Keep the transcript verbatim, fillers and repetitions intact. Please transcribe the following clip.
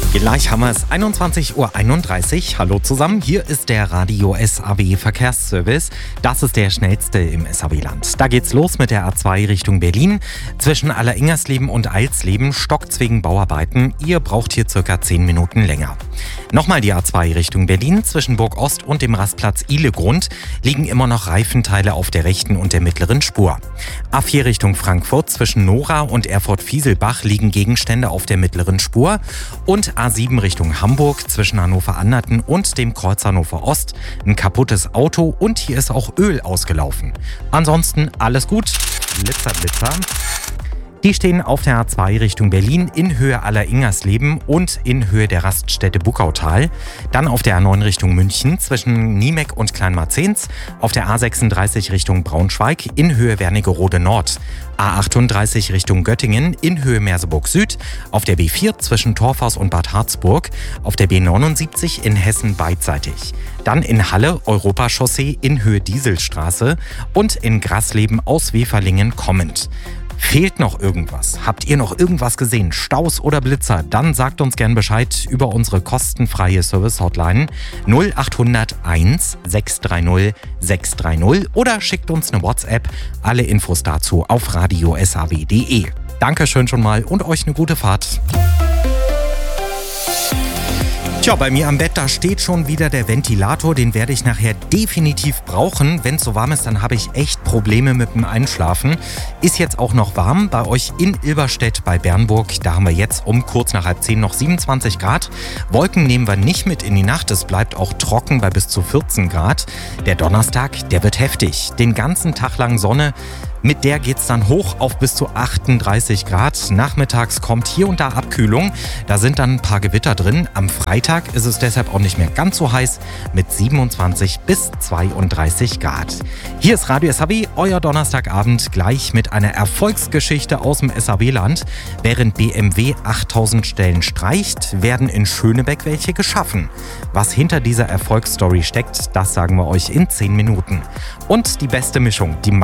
Gleich haben wir es, einundzwanzig Uhr einunddreißig. Hallo zusammen, hier ist der Radio S A W Verkehrsservice. Das ist der schnellste im S A W-Land. Da geht's los mit der A zwei Richtung Berlin. Zwischen Alleringersleben und Eilsleben stockt's wegen Bauarbeiten. Ihr braucht hier circa zehn Minuten länger. Nochmal die A zwei Richtung Berlin. Zwischen Burg Ost und dem Rastplatz Ihlegrund liegen immer noch Reifenteile auf der rechten und der mittleren Spur. A vier Richtung Frankfurt. Zwischen Nora und Erfurt-Fieselbach liegen Gegenstände auf der mittleren Spur. Und A sieben Richtung Hamburg zwischen Hannover-Anderten und dem Kreuz Hannover Ost ein kaputtes Auto und hier ist auch Öl ausgelaufen. Ansonsten alles gut. Blitzer, Blitzer. Die stehen auf der A zwei Richtung Berlin in Höhe Alleringersleben und in Höhe der Raststätte Buckautal. Dann auf der A neun Richtung München zwischen Niemeck und Kleinmarzens. Auf der A sechsunddreißig Richtung Braunschweig in Höhe Wernigerode Nord. A achtunddreißig Richtung Göttingen in Höhe Merseburg Süd. Auf der B vier zwischen Torfhaus und Bad Harzburg. Auf der B neunundsiebzig in Hessen beidseitig. Dann in Halle Europachaussee in Höhe Dieselstraße und in Grasleben aus Weferlingen kommend. Fehlt noch irgendwas? Habt ihr noch irgendwas gesehen? Staus oder Blitzer? Dann sagt uns gern Bescheid über unsere kostenfreie Service-Hotline null acht null null eins sechs drei null sechs drei null oder schickt uns eine WhatsApp. Alle Infos dazu auf radio s a w punkt d e. Dankeschön schon mal und euch eine gute Fahrt. Tja, bei mir am Bett, da steht schon wieder der Ventilator. Den werde ich nachher definitiv brauchen. Wenn es so warm ist, dann habe ich echt Probleme mit dem Einschlafen. Ist jetzt auch noch warm. Bei euch in Ilberstedt bei Bernburg, da haben wir jetzt um kurz nach halb zehn noch siebenundzwanzig Grad. Wolken nehmen wir nicht mit in die Nacht. Es bleibt auch trocken bei bis zu vierzehn Grad. Der Donnerstag, der wird heftig. Den ganzen Tag lang Sonne. Mit der geht's dann hoch auf bis zu achtunddreißig Grad. Nachmittags kommt hier und da Abkühlung. Da sind dann ein paar Gewitter drin. Am Freitag ist es deshalb auch nicht mehr ganz so heiß mit siebenundzwanzig bis zweiunddreißig Grad. Hier ist Radio S A W, euer Donnerstagabend, gleich mit einer Erfolgsgeschichte aus dem S A W-Land. Während B M W achttausend Stellen streicht, werden in Schönebeck welche geschaffen. Was hinter dieser Erfolgsstory steckt, das sagen wir euch in zehn Minuten. Und die beste Mischung, die